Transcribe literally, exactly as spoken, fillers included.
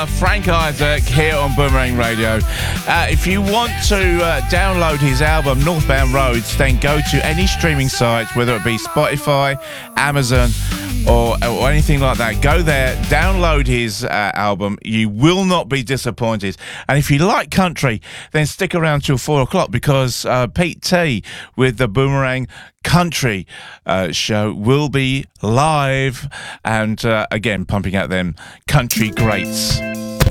Miller, Frank Isaac here on Boomerang Radio. Uh, if you want to uh, download his album Northbound Roads, then go to any streaming site, whether it be Spotify, Amazon, or, or anything like that. Go there, download his uh, album. You will not be disappointed. And if you like country, then stick around till four o'clock because uh, Pete T with the Boomerang Country uh, show will be live and uh, again pumping out them country greats.